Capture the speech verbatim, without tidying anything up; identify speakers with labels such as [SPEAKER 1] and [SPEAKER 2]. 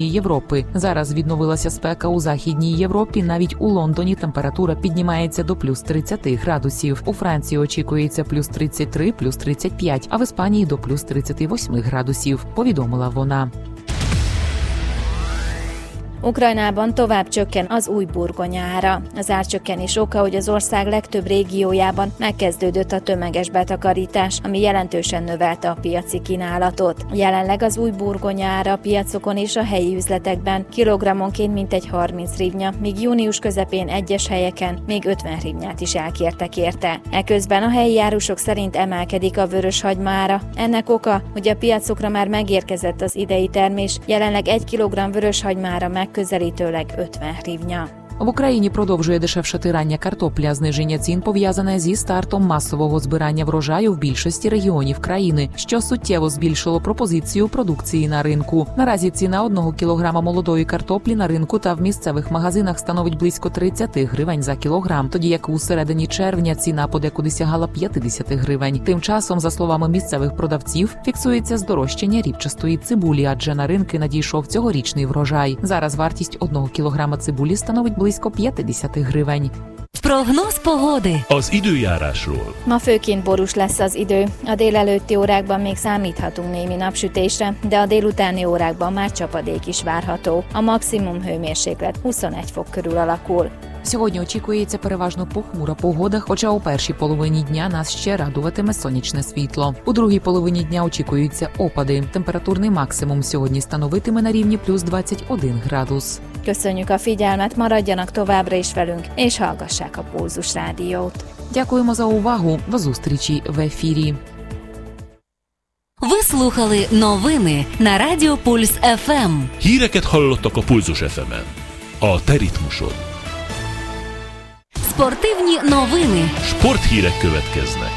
[SPEAKER 1] Північної Європи. Зараз відновилася спека у Західній Європі. Навіть у Лондоні температура піднімається до плюс тридцять градусів. У Франції очікується плюс тридцять три, плюс тридцять п'ять, а в Іспанії до плюс тридцять вісім градусів, повідомила вона.
[SPEAKER 2] Ukrajnában tovább csökken az új burgonya ára. Az árcsökkenés oka, hogy az ország legtöbb régiójában megkezdődött a tömeges betakarítás, ami jelentősen növelte a piaci kínálatot. Jelenleg az új burgonya ára a piacokon és a helyi üzletekben kilogrammonként mintegy harminc hrivnya, míg június közepén egyes helyeken még ötven hrivnyát is elkértek érte. Eközben a helyi árusok szerint emelkedik a vöröshagyma ára. Ennek oka, hogy a piacokra már megérkezett az idei termés, jelenleg egy kilogramm vöröshagymára meg közelítőleg ötven hrivnya.
[SPEAKER 1] В Україні продовжує дешевшати рання картопля. Зниження цін пов'язане зі стартом масового збирання врожаю в більшості регіонів країни, що суттєво збільшило пропозицію продукції на ринку. Наразі ціна одного кілограма молодої картоплі на ринку та в місцевих магазинах становить близько тридцять гривень за кілограм, тоді як у середині червня ціна подекуди сягала п'ятдесят гривень. Тим часом, за словами місцевих продавців, фіксується здорожчання ріпчастої цибулі, адже на ринки надійшов цьогорічний врожай. Зараз вартість одного кілограма цибулі становить близько п'ятдесят гривень.
[SPEAKER 3] Прогноz pogody.
[SPEAKER 4] Az időjárásról.
[SPEAKER 2] Ma főként borús lesz az idő. A délelőtti órákban még számíthatunk némi napsütésre, de a délutáni órákban már csapadék is várható. A maximum hőmérséklet huszonegy fok körül alakul.
[SPEAKER 1] Сьогодні очікується переважно похмура погода, хоча у першій половині дня нас ще радуватиме сонячне світло. У другій половині дня очікуються опади. Температурний максимум сьогодні становитиме на рівні плюс двадцять один градус.
[SPEAKER 2] Köszönjük a figyelmet, maradjanak továbbra is velünk, és hallgassák a Pulzus Rádiót.
[SPEAKER 1] Дякуємо за увагу. До зустрічі в ефірі.
[SPEAKER 3] Ви слухали новини на Радіо Пульс еф ем.
[SPEAKER 4] Híreket hallottak a Pulzus еф ем-en. A te ritmusod.
[SPEAKER 3] Спортивні новини.
[SPEAKER 4] Sporthírek következnek.